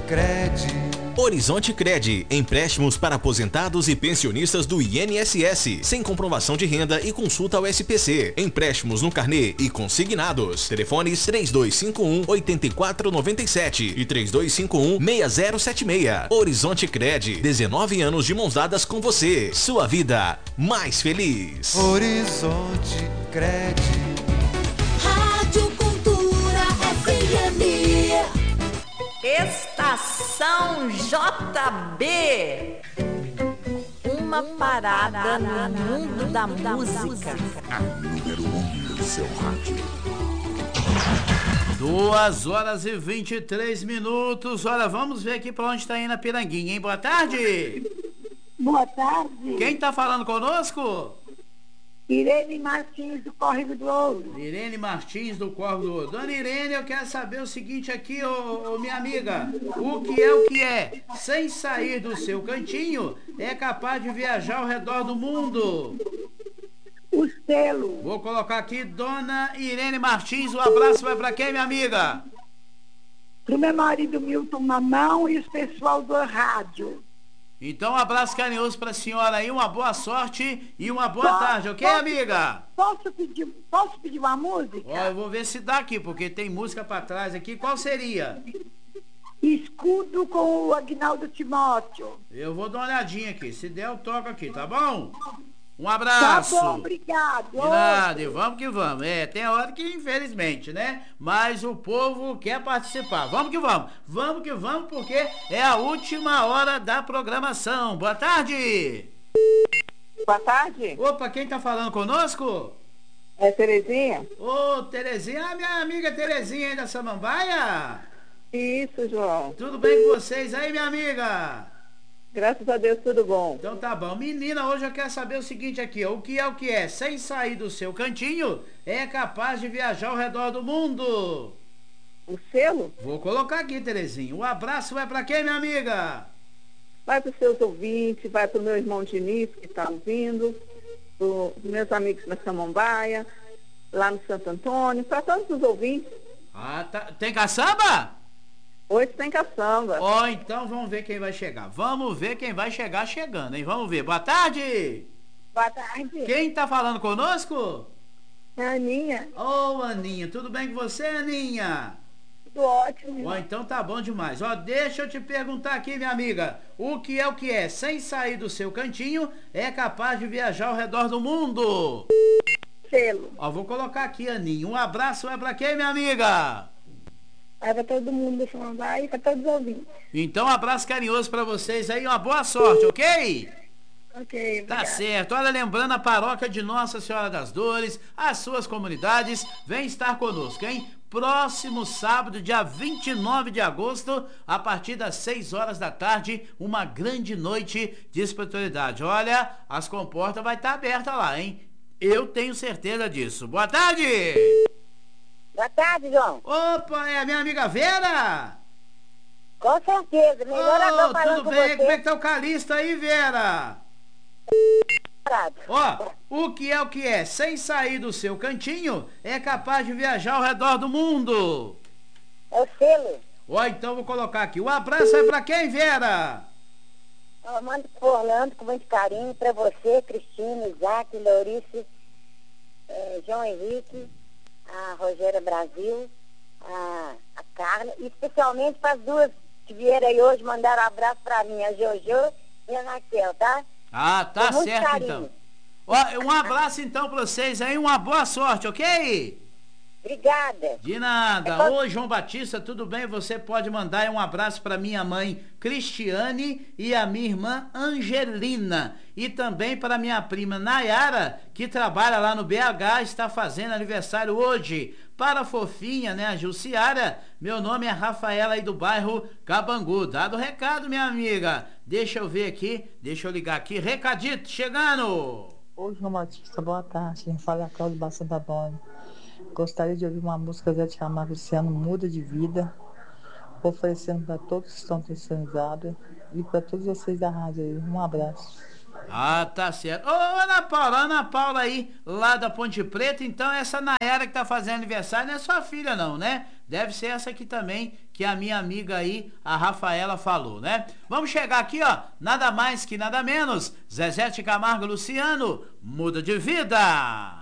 Cred. Horizonte Cred, empréstimos para aposentados e pensionistas do INSS, sem comprovação de renda e consulta ao SPC. Empréstimos no carnê e consignados. Telefones 3251-8497 e 3251-6076. Horizonte Cred, 19 anos de mãos dadas com você. Sua vida mais feliz. Horizonte Cred. Rádio Cultura FM. Estação JB. Uma parada no mundo da música. A número 1 do seu rádio. 2h23. Olha, vamos ver aqui pra onde tá indo a Piranguinha, hein? Boa tarde. Boa tarde. Quem tá falando conosco? Irene Martins, do Córrego do Ouro. Irene Martins, do Córrego do Ouro. Dona Irene, eu quero saber o seguinte aqui, minha amiga. O que é? Sem sair do seu cantinho, é capaz de viajar ao redor do mundo. O selo. Vou colocar aqui, Dona Irene Martins. Um abraço vai pra quem, minha amiga? Pro meu marido Milton Mamão e o pessoal do rádio. Então, um abraço carinhoso pra senhora aí, uma boa sorte e uma boa tarde, ok, amiga? Posso pedir uma música? Ó, eu vou ver se dá aqui, porque tem música pra trás aqui. Qual seria? Escudo com o Agnaldo Timóteo. Eu vou dar uma olhadinha aqui, se der eu toco aqui, tá bom? Um abraço. Tá bom, obrigado. De nada, e vamos que vamos. Tem hora que infelizmente, né? Mas o povo quer participar. Vamos que vamos. Vamos que vamos, porque é a última hora da programação. Boa tarde. Boa tarde. Opa, quem tá falando conosco? É Terezinha? Ô, Terezinha, minha amiga Terezinha aí da Samambaia. Isso, João. Tudo bem com vocês aí, minha amiga? Graças a Deus, tudo bom. Então tá bom. Menina, hoje eu quero saber o seguinte aqui, ó. O que é? Sem sair do seu cantinho, é capaz de viajar ao redor do mundo. O selo? Vou colocar aqui, Terezinha. O abraço vai pra quem, minha amiga? Vai para os seus ouvintes, vai para o meu irmão Diniz, que está ouvindo, para os meus amigos na Samambaia, lá no Santo Antônio, para todos os ouvintes. Ah, tá. Tem caçamba? Hoje tem caçamba. Ó, então vamos ver quem vai chegar. Vamos ver quem vai chegar chegando, hein? Vamos ver. Boa tarde. Boa tarde. Quem tá falando conosco? É a Aninha. Ô, Aninha, tudo bem com você, Aninha? Tudo ótimo. Ó, então tá bom demais. Ó, deixa eu te perguntar aqui, minha amiga. O que é? Sem sair do seu cantinho, é capaz de viajar ao redor do mundo. Selo. Ó, vou colocar aqui, Aninha. Um abraço é pra quem, minha amiga? Vai para todo mundo do Samambaia e para todos os ouvintes. Então, um abraço carinhoso pra vocês aí. Uma boa sorte, ok? Ok, Tá obrigada. certo. Olha, lembrando a paróquia de Nossa Senhora das Dores, as suas comunidades, vem estar conosco, hein? Próximo sábado, dia 29 de agosto, a partir das 6 horas da tarde, uma grande noite de espiritualidade. Olha, as comportas vai estar abertas lá, hein? Eu tenho certeza disso. Boa tarde! Boa tarde, João. Opa, é a minha amiga Vera? Com certeza. Melhor falando tudo com bem? você. Como é que tá o Calixto aí, Vera? Ó, o que é? Sem sair do seu cantinho, é capaz de viajar ao redor do mundo. É o selo. Ó, então vou colocar aqui. O abraço é pra quem, Vera? Eu mando pro Orlando com muito carinho pra você, Cristina, Isaac, Leurice, João Henrique, a Rogéria Brasil, a Carla, e especialmente para as duas que vieram aí hoje, mandaram um abraço pra mim, a Jojo e a Raquel, tá? Ah, tá Com muito certo carinho. então. Ó, um abraço então pra vocês aí, uma boa sorte, ok? Obrigada. De nada. Oi, João Batista, tudo bem? Você pode mandar aí um abraço para minha mãe Cristiane e a minha irmã Angelina. E também para minha prima Nayara, que trabalha lá no BH, está fazendo aniversário hoje. Para a fofinha, né, a Jussiara, meu nome é Rafaela aí do bairro Cabangu. Dado o recado, minha amiga. Deixa eu ver aqui, deixa eu ligar aqui. Recadito chegando. Oi, João Batista, boa tarde. Quem fala é a Cláudia Bassa da Boni. Gostaria de ouvir uma música Zé de Camargo esse ano, Muda de Vida, oferecendo para todos que estão sintonizados e para todos vocês da rádio aí. Um abraço. Ah, tá certo. Ô, Ana Paula aí, lá da Ponte Preta, então essa Nayara que tá fazendo aniversário não é sua filha não, né? Deve ser essa aqui também, que a minha amiga aí, a Rafaela, falou, né? Vamos chegar aqui, ó, nada mais que nada menos, Zezé de Camargo e Luciano, Muda de Vida.